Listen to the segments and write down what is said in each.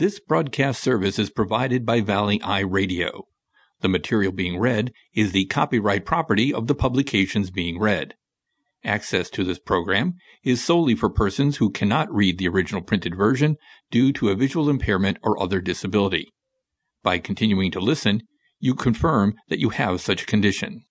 This broadcast service is provided by Valley Eye Radio. The material being read is the copyright property of the publications being read. Access to this program is solely for persons who cannot read the original printed version due to a visual impairment or other disability. By continuing to listen, you confirm that you have such a condition.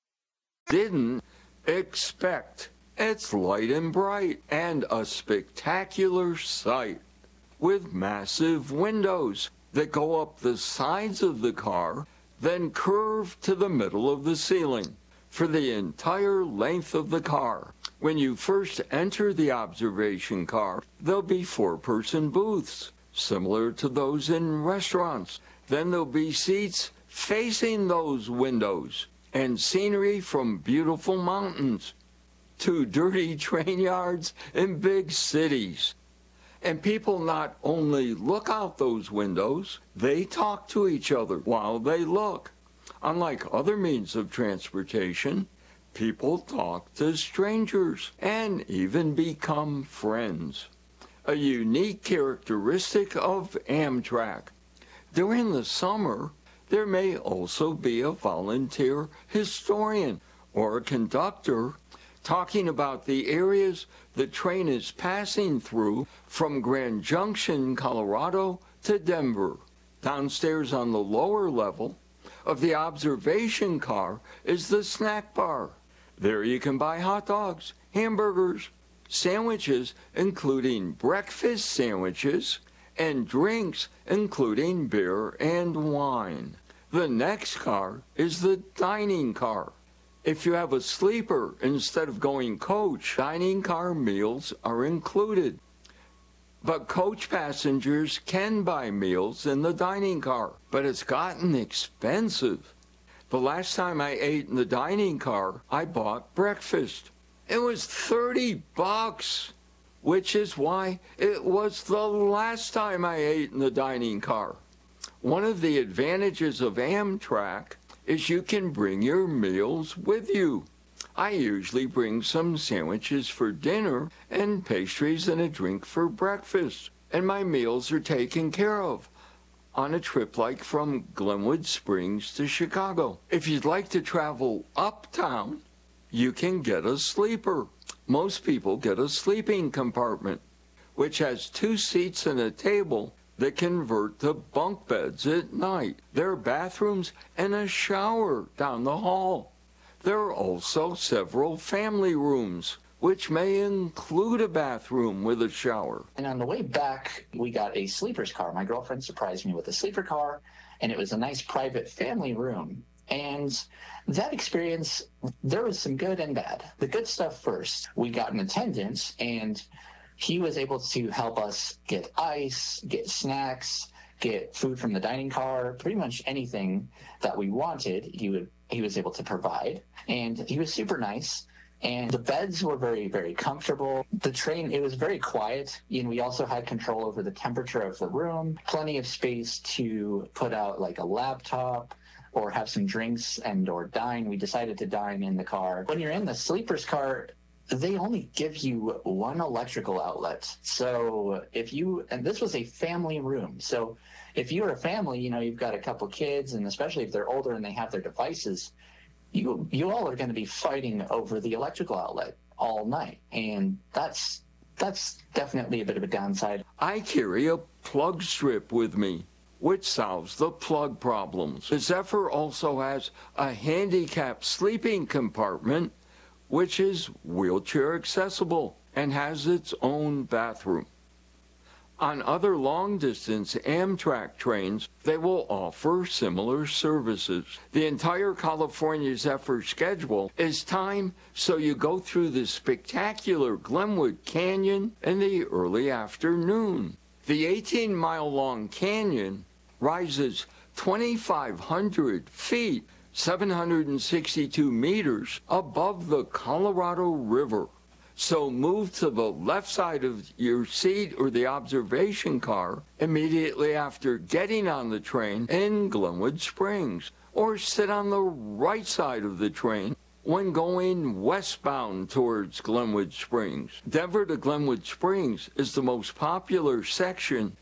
Didn't expect. It's light and bright and a spectacular sight with massive windows that go up the sides of the car, then curve to the middle of the ceiling for the entire length of the car. When you first enter the observation car, there'll be four-person booths, similar to those in restaurants. Then there'll be seats facing those windows and scenery from beautiful mountains to dirty train yards in big cities. And people not only look out those windows, they talk to each other while they look. Unlike other means of transportation, people talk to strangers and even become friends. A unique characteristic of Amtrak. During the summer, there may also be a volunteer historian or a conductor talking about the areas the train is passing through from Grand Junction, Colorado to Denver. Downstairs on the lower level of the observation car is the snack bar. There you can buy hot dogs, hamburgers, sandwiches, including breakfast sandwiches, and drinks, including beer and wine. The next car is the dining car. If you have a sleeper instead of going coach, dining car meals are included. But coach passengers can buy meals in the dining car, but it's gotten expensive. The last time I ate in the dining car, I bought breakfast. It was $30, which is why it was the last time I ate in the dining car. One of the advantages of Amtrak is you can bring your meals with you. I usually bring some sandwiches for dinner and pastries and a drink for breakfast, and my meals are taken care of on a trip like from Glenwood Springs to Chicago. If you'd like to travel uptown, you can get a sleeper. Most people get a sleeping compartment, which has 2 seats and a table that convert to bunk beds at night. There are bathrooms and a shower down the hall. There are also several family rooms, which may include a bathroom with a shower. And on the way back, we got a sleeper's car. My girlfriend surprised me with a sleeper car, and it was a nice private family room. And that experience, there was some good and bad. The good stuff first. We got an attendant, and he was able to help us get ice, get snacks, get food from the dining car, pretty much anything that we wanted, he was able to provide. And he was super nice. And the beds were very, very comfortable. The train, it was very quiet. And we also had control over the temperature of the room, plenty of space to put out like a laptop or have some drinks and or dine. We decided to dine in the car. When you're in the sleeper's car, they only give you one electrical outlet. So and this was a family room. So if you're a family, you've got a couple kids, and especially if they're older and they have their devices, you all are going to be fighting over the electrical outlet all night. And that's definitely a bit of a downside. I carry a plug strip with me, which solves the plug problems. The Zephyr also has a handicapped sleeping compartment, which is wheelchair accessible and has its own bathroom. On other long-distance Amtrak trains, they will offer similar services. The entire California Zephyr schedule is timed so you go through the spectacular Glenwood Canyon in the early afternoon. The 18-mile-long canyon rises 2,500 feet, 762 meters above the Colorado River. So move to the left side of your seat or the observation car immediately after getting on the train in Glenwood Springs, or sit on the right side of the train when going westbound towards Glenwood Springs. Denver to Glenwood Springs is the most popular section